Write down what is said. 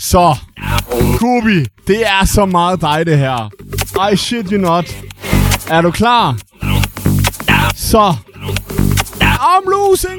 Så, Kubi, det er så meget dig, det her. I shit you not. Er du klar? Så, I'm losing